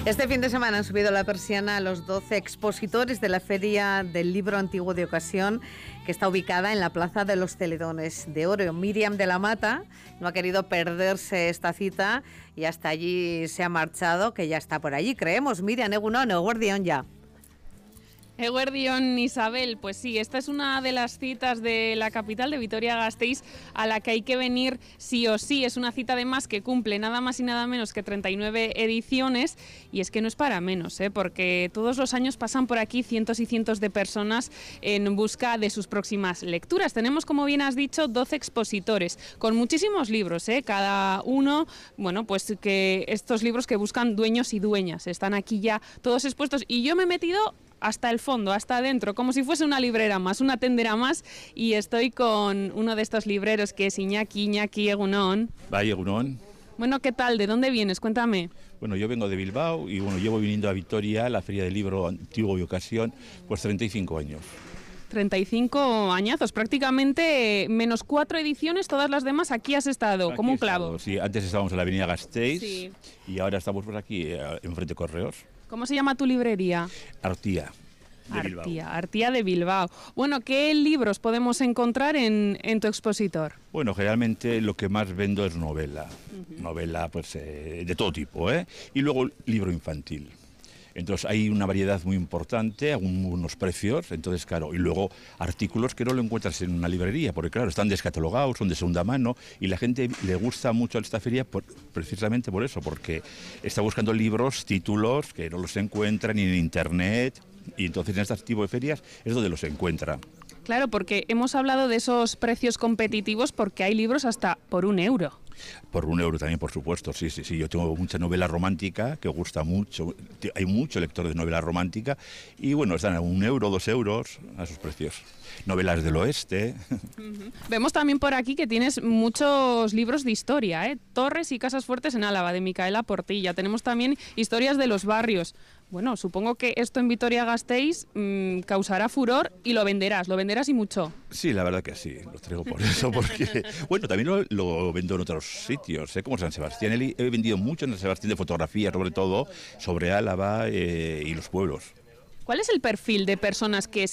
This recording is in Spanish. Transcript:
Este fin de semana han subido la persiana a los 12 expositores de la Feria del Libro Antiguo de Ocasión, que está ubicada en la Plaza de los Celedones de Oro. Miriam de la Mata no ha querido perderse esta cita y hasta allí se ha marchado, que ya está por allí, creemos. Miriam, egunon, eguerdión ya. Eguerdión, Isabel, pues sí, esta es una de las citas de la capital de Vitoria-Gasteiz a la que hay que venir sí o sí. Es una cita además que cumple nada más y nada menos que 39 ediciones y es que no es para menos, porque todos los años pasan por aquí cientos y cientos de personas en busca de sus próximas lecturas. Tenemos, como bien has dicho, 12 expositores con muchísimos libros, cada uno, bueno, pues que estos libros que buscan dueños y dueñas están aquí ya todos expuestos y yo me he metido hasta el fondo, hasta adentro, como si fuese una librera más, una tendera más, y estoy con uno de estos libreros que es Iñaki egunon. Bai, egunon. Bueno, ¿qué tal? ¿De dónde vienes? Cuéntame. Bueno, yo vengo de Bilbao y bueno, llevo viniendo a Vitoria, a la Feria del Libro Antiguo y Ocasión, pues 35 años. 35 añazos, prácticamente menos 4 ediciones, todas las demás aquí has estado, aquí como un clavo. Sí, antes estábamos en la avenida Gasteiz, sí, y ahora estamos pues aquí, enfrente de Correos. ¿Cómo se llama tu librería? Artía. Artía de Bilbao. Bueno, ¿qué libros podemos encontrar en tu expositor? Bueno, generalmente lo que más vendo es novela. Novela pues de todo tipo, y luego libro infantil. Entonces hay una variedad muy importante, unos precios, entonces claro, y luego artículos que no lo encuentras en una librería, porque claro, están descatalogados, son de segunda mano, y la gente le gusta mucho a esta feria precisamente por eso, porque está buscando libros, títulos que no los encuentra ni en internet, y entonces en este tipo de ferias es donde los encuentra. Claro, porque hemos hablado de esos precios competitivos porque hay libros hasta por €1. Por €1 también, por supuesto, sí. Yo tengo mucha novela romántica que gusta mucho, hay mucho lector de novela romántica y bueno, están a €1, €2 a esos precios. Novelas del oeste. Vemos también por aquí que tienes muchos libros de historia, Torres y Casas Fuertes en Álava, de Micaela Portilla. Tenemos también historias de los barrios. Bueno, supongo que esto en Vitoria-Gasteiz causará furor y lo venderás y mucho. Sí, la verdad que sí, lo traigo por eso, porque bueno, también lo vendo en otros sitios, como San Sebastián. He vendido mucho en San Sebastián de fotografía, sobre todo, sobre Álava y los pueblos. ¿Cuál es el perfil de personas que